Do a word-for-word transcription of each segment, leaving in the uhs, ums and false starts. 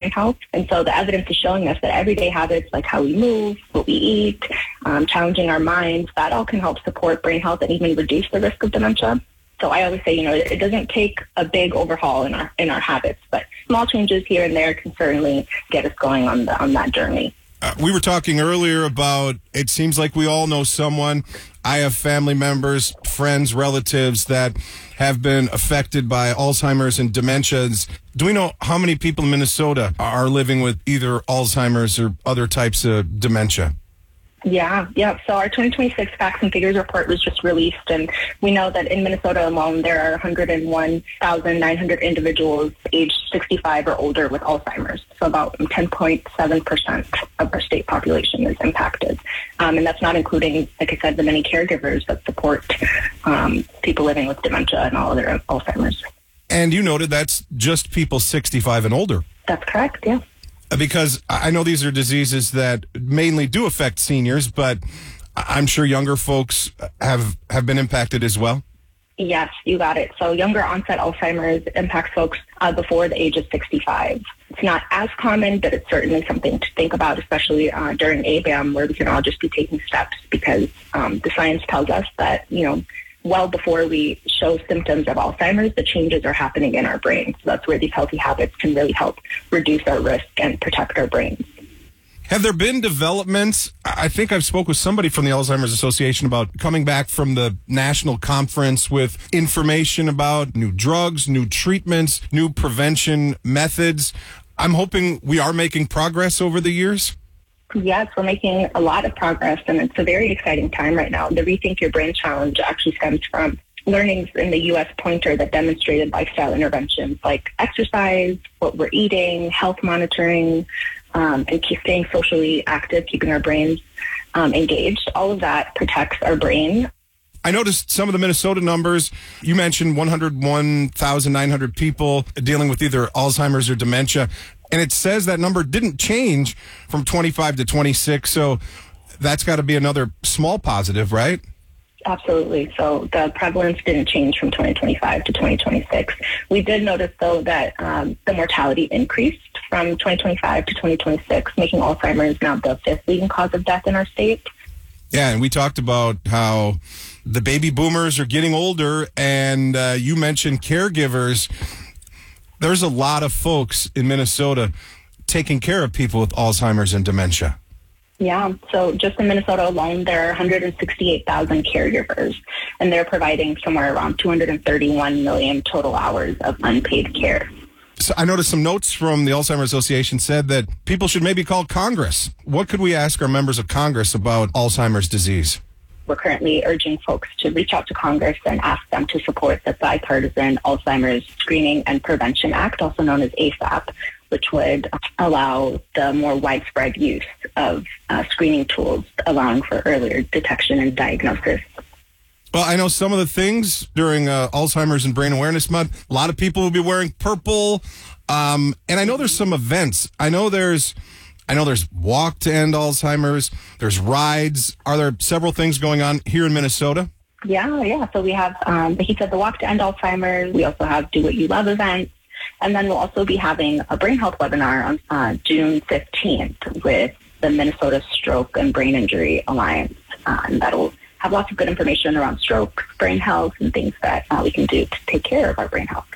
brain health. And so the evidence is showing us that everyday habits like how we move, what we eat, um, challenging our minds, that all can help support brain health and even reduce the risk of dementia. So I always say, you know, it doesn't take a big overhaul in our in our habits, but small changes here and there can certainly get us going on the, on that journey. Uh, we were talking earlier about, it seems like we all know someone. I have family members, friends, relatives that have been affected by Alzheimer's and dementias. Do we know how many people in Minnesota are living with either Alzheimer's or other types of dementia? Yeah, yeah. So our twenty twenty-six Facts and Figures report was just released, and we know that in Minnesota alone, there are one hundred one thousand nine hundred individuals aged sixty-five or older with Alzheimer's. So about ten point seven percent of our state population is impacted. Um, and that's not including, like I said, the many caregivers that support um, people living with dementia and all other Alzheimer's. And you noted that's just people sixty-five and older. That's correct, yeah. Because I know these are diseases that mainly do affect seniors, but I'm sure younger folks have, have been impacted as well. Yes, you got it. So younger onset Alzheimer's impacts folks uh, before the age of sixty-five. It's not as common, but it's certainly something to think about, especially uh, during A B A M, where we can all just be taking steps because um, the science tells us that, you know, well before we show symptoms of Alzheimer's, the changes are happening in our brain. So that's where these healthy habits can really help reduce our risk and protect our brains. Have there been developments? I think I've spoke with somebody from the Alzheimer's Association about coming back from the national conference with information about new drugs, new treatments, new prevention methods. I'm hoping we are making progress over the years. Yes, we're making a lot of progress, and it's a very exciting time right now. The Rethink Your Brain Challenge actually stems from learnings in the U S Pointer that demonstrated lifestyle interventions like exercise, what we're eating, health monitoring, um, and keep staying socially active, keeping our brains um, engaged. All of that protects our brain. I noticed some of the Minnesota numbers. You mentioned one hundred one thousand nine hundred people dealing with either Alzheimer's or dementia. And it says that number didn't change from twenty-five to twenty-six. So that's got to be another small positive, right? Absolutely. So the prevalence didn't change from twenty twenty-five to twenty twenty-six. We did notice, though, that um, the mortality increased from twenty twenty-five to twenty twenty-six, making Alzheimer's now the fifth leading cause of death in our state. Yeah, and we talked about how the baby boomers are getting older, and uh, you mentioned caregivers. There's a lot of folks in Minnesota taking care of people with Alzheimer's and dementia. Yeah, so just in Minnesota alone, there are one hundred sixty-eight thousand caregivers, and they're providing somewhere around two hundred thirty-one million total hours of unpaid care. So I noticed some notes from the Alzheimer's Association said that people should maybe call Congress. What could we ask our members of Congress about Alzheimer's disease? We're currently urging folks to reach out to Congress and ask them to support the Bipartisan Alzheimer's Screening and Prevention Act, also known as A S A P, which would allow the more widespread use of uh, screening tools, allowing for earlier detection and diagnosis. Well, I know some of the things during uh, Alzheimer's and Brain Awareness Month. A lot of people will be wearing purple, um, and I know there's some events. I know there's I know there's Walk to End Alzheimer's. There's rides. Are there several things going on here in Minnesota? Yeah, yeah. So we have, um, he said, the Walk to End Alzheimer's. We also have Do What You Love events. And then we'll also be having a brain health webinar on uh, June fifteenth with the Minnesota Stroke and Brain Injury Alliance. Uh, and that'll have lots of good information around stroke, brain health, and things that uh, we can do to take care of our brain health.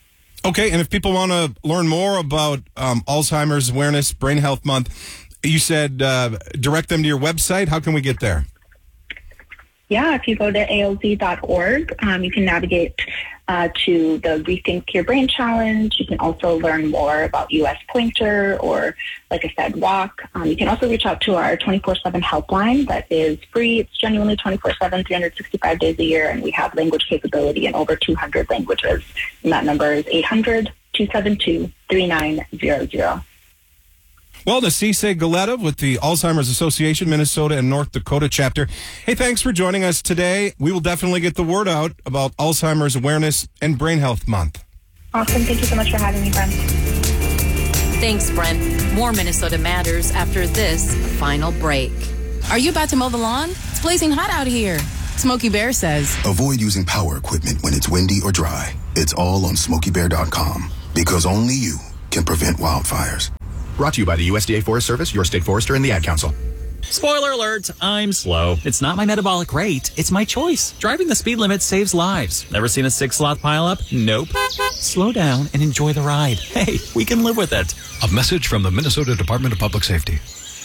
Okay, and if people want to learn more about um, Alzheimer's Awareness Brain Health Month, you said uh, direct them to your website. How can we get there? Yeah, if you go to A L Z dot org, um, you can navigate uh, to the Rethink Your Brain Challenge. You can also learn more about U S Pointer or, like I said, Walk. Um, you can also reach out to our twenty-four seven helpline that is free. It's genuinely twenty-four seven, three hundred sixty-five days a year, and we have language capability in over two hundred languages. And that number is eight hundred, two seven two, three nine zero zero. Well, Nasise Galetta with the Alzheimer's Association, Minnesota and North Dakota chapter. Hey, thanks for joining us today. We will definitely get the word out about Alzheimer's Awareness and Brain Health Month. Awesome. Thank you so much for having me, Brent. Thanks, Brent. More Minnesota Matters after this final break. Are you about to mow the lawn? It's blazing hot out here. Smokey Bear says, avoid using power equipment when it's windy or dry. It's all on smokey bear dot com because only you can prevent wildfires. Brought to you by the U S D A Forest Service, your state forester, and the Ad Council. Spoiler alert, I'm slow. It's not my metabolic rate, it's my choice. Driving the speed limit saves lives. Never seen a six-slot pileup? Nope. Slow down and enjoy the ride. Hey, we can live with it. A message from the Minnesota Department of Public Safety.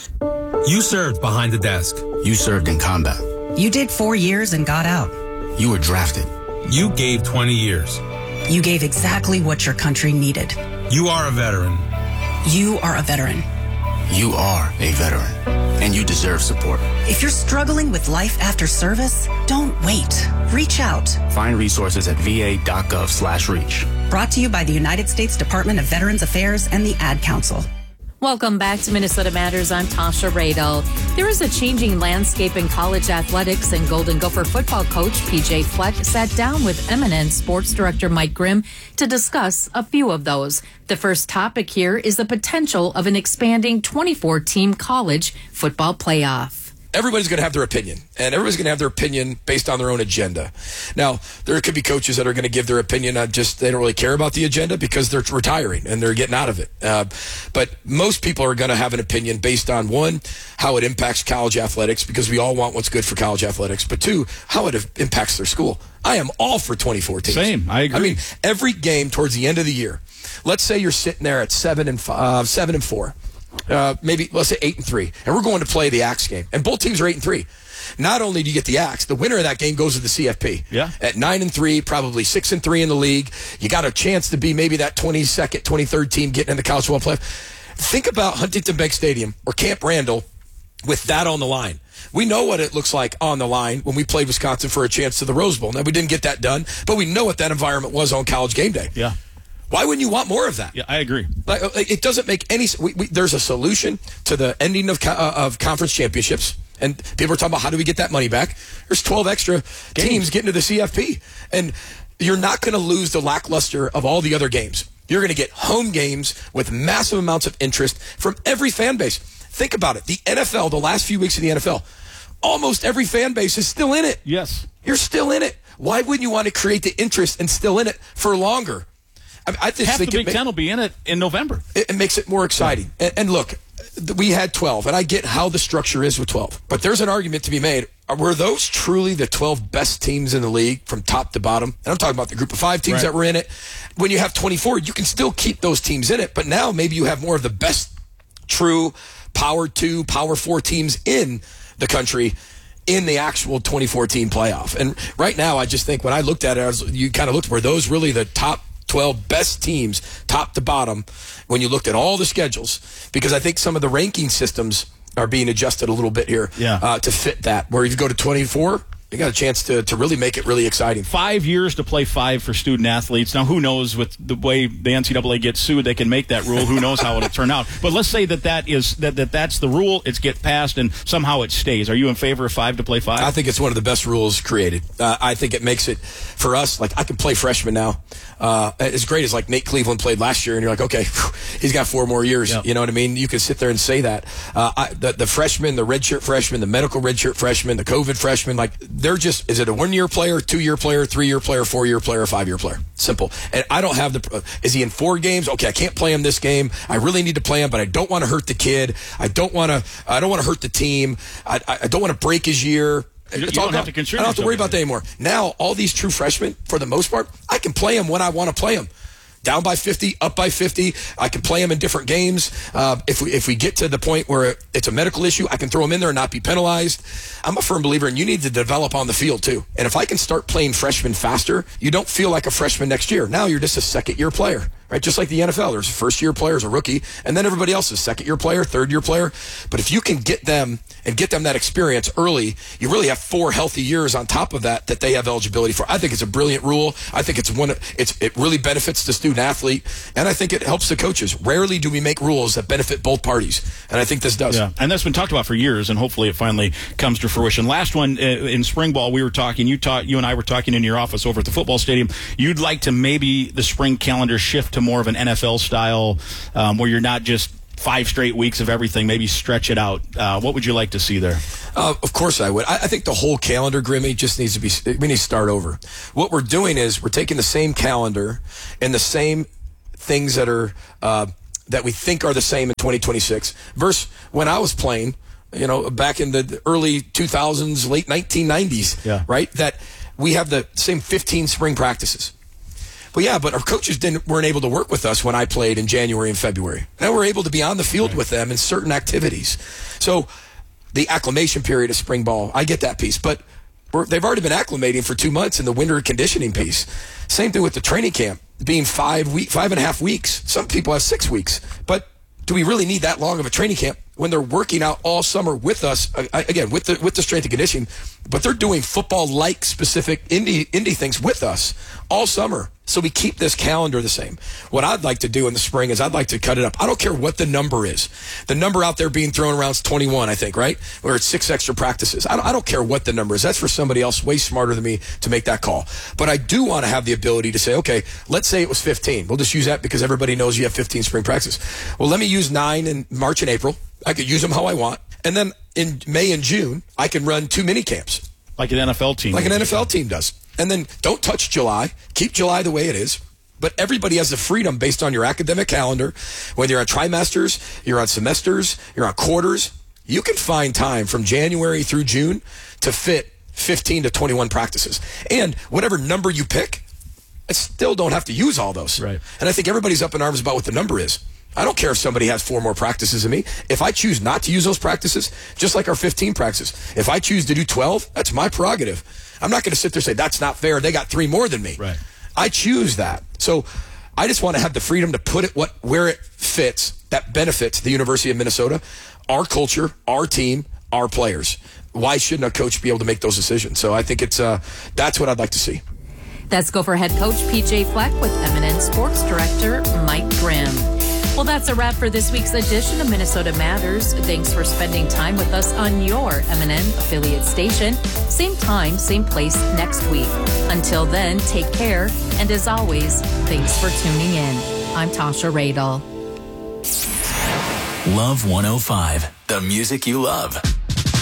You served behind the desk. You served in combat. You did four years and got out. You were drafted. You gave twenty years. You gave exactly what your country needed. You are a veteran. You are a veteran. You are a veteran. And you deserve support. If you're struggling with life after service, don't wait. Reach out. Find resources at va.gov slash reach. Brought to you by the United States Department of Veterans Affairs and the Ad Council. Welcome back to Minnesota Matters. I'm Tasha Radel. There is a changing landscape in college athletics, and Golden Gopher football coach P J Fleck sat down with eminent sports director Mike Grimm to discuss a few of those. The first topic here is the potential of an expanding twenty-four team college football playoff. Everybody's going to have their opinion, and everybody's going to have their opinion based on their own agenda. Now, there could be coaches that are going to give their opinion on just they don't really care about the agenda because they're retiring and they're getting out of it. Uh, but most people are going to have an opinion based on, one, how it impacts college athletics, because we all want what's good for college athletics, but two, how it impacts their school. I am all for twenty-four teams. Same, I agree. I mean, every game towards the end of the year, let's say you're sitting there at seven and five, uh, seven and four. Uh, maybe let's say eight and three, and we're going to play the Axe game, and both teams are eight and three. Not only do you get the Axe, the winner of that game goes to the C F P. Yeah. At nine and three, probably six and three in the league. You got a chance to be maybe that twenty-second, twenty-third team getting in the college football playoff. Think about Huntington Bank Stadium or Camp Randall with that on the line. We know what it looks like on the line when we played Wisconsin for a chance to the Rose Bowl. Now, we didn't get that done, but we know what that environment was on College game day. Yeah. Why wouldn't you want more of that? Yeah, I agree. Like, it doesn't make any sense. We, we, there's a solution to the ending of, uh, of conference championships. And people are talking about how do we get that money back? There's twelve extra games. teams getting to the C F P. And you're not going to lose the lackluster of all the other games. You're going to get home games with massive amounts of interest from every fan base. Think about it. The N F L, the last few weeks of the N F L, almost every fan base is still in it. Yes. You're still in it. Why wouldn't you want to create the interest and still in it for longer? I, I just Half think the Big it Ten ma- will be in it in November. It, it makes it more exciting. And, and look, we had twelve, and I get how the structure is with twelve. But there's an argument to be made. Were those truly the twelve best teams in the league from top to bottom? And I'm talking about the group of five teams right. that were in it. When you have twenty-four, you can still keep those teams in it. But now maybe you have more of the best true Power two, Power four teams in the country in the actual twenty-four team playoff. And right now, I just think when I looked at it, I was, you kind of looked, were those really the top twelve best teams, top to bottom, when you looked at all the schedules? Because I think some of the ranking systems are being adjusted a little bit here yeah. uh, to fit that. Where if you go to twenty-four, you got a chance to, to really make it really exciting. Five years to play five for student athletes. Now, who knows with the way the N C double A gets sued, they can make that rule. Who knows how it'll turn out? But let's say that, that is that, that that's the rule. It's get passed and somehow it stays. Are you in favor of five to play five? I think it's one of the best rules created. Uh, I think it makes it for us. Like I can play freshmen now. Uh, as great as like Nate Cleveland played last year, and you're like, okay, whew, he's got four more years. Yep. You know what I mean? You can sit there and say that. Uh, I, the, the freshmen, the redshirt freshmen, the medical redshirt freshmen, the COVID freshmen, like they're just, is it a one-year player, two-year player, three-year player, four-year player, five-year player? Simple. And I don't have the, uh, is he in four games? Okay, I can't play him this game. I really need to play him, but I don't want to hurt the kid. I don't want to, I don't want to hurt the team. I, I, I don't want to break his year. You, It's you all don't gone. have to contribute. I don't have to worry about that anymore. Now, all these true freshmen, for the most part, I can play them when I want to play them. Down by fifty, up by fifty. I can play them in different games. Uh, if we if we get to the point where it's a medical issue, I can throw them in there and not be penalized. I'm a firm believer, and you need to develop on the field too. And if I can start playing freshmen faster, you don't feel like a freshman next year. Now you're just a second-year player, right? Just like the N F L. There's a first-year player, a rookie, and then everybody else is second-year player, third-year player. But if you can get them and get them that experience early, you really have four healthy years on top of that that they have eligibility for. I think it's a brilliant rule. I think it's one. It's it really benefits the student athlete, and I think it helps the coaches. Rarely do we make rules that benefit both parties, and I think this does. Yeah, and that's been talked about for years, and hopefully it finally comes to fruition. Last one, uh, in spring ball, we were talking, you taught, you and I were talking in your office over at the football stadium. You'd like to maybe the spring calendar shift to more of an N F L style, um, where you're not just five straight weeks of everything, maybe stretch it out. Uh, what would you like to see there? Uh, of course I would. I, I think the whole calendar, Grimmy, just needs to be, we need to start over. What we're doing is we're taking the same calendar and the same things that are uh, that we think are the same in twenty twenty-six versus when I was playing, you know, back in the early two thousands, late nineteen nineties, yeah. right? That we have the same fifteen spring practices. But yeah, but our coaches didn't weren't able to work with us when I played in January and February. Now we're able to be on the field right. with them in certain activities. So the acclimation period of spring ball, I get that piece, but we're, they've already been acclimating for two months in the winter conditioning piece. Same thing with the training camp being five week, five and a half weeks. Some people have six weeks, but do we really need that long of a training camp when they're working out all summer with us, again, with the with the strength and conditioning, but they're doing football-like specific indie, indie things with us all summer. So we keep this calendar the same. What I'd like to do in the spring is I'd like to cut it up. I don't care what the number is. The number out there being thrown around is twenty-one, I think, right? Where it's six extra practices. I don't, I don't care what the number is. That's for somebody else way smarter than me to make that call. But I do want to have the ability to say, okay, let's say it was fifteen. We'll just use that because everybody knows you have fifteen spring practices. Well, let me use nine in March and April. I could use them how I want. And then in May and June, I can run two mini camps. Like an N F L team. Like an N F L team does. And then don't touch July. Keep July the way it is. But everybody has the freedom based on your academic calendar. Whether you're on trimesters, you're on semesters, you're on quarters, you can find time from January through June to fit fifteen to twenty-one practices. And whatever number you pick, I still don't have to use all those. Right. And I think everybody's up in arms about what the number is. I don't care if somebody has four more practices than me. If I choose not to use those practices, just like our fifteen practices, if I choose to do twelve, that's my prerogative. I'm not going to sit there and say, that's not fair. They got three more than me. Right. I choose that. So I just want to have the freedom to put it what where it fits that benefits the University of Minnesota, our culture, our team, our players. Why shouldn't a coach be able to make those decisions? So I think it's uh, that's what I'd like to see. That's Gopher head coach P J Fleck with M and N Sports Director Mike Grimm. Well, that's a wrap for this week's edition of Minnesota Matters. Thanks for spending time with us on your M and N affiliate station. Same time, same place next week. Until then, take care. And as always, thanks for tuning in. I'm Tasha Radel. Love one oh five, the music you love.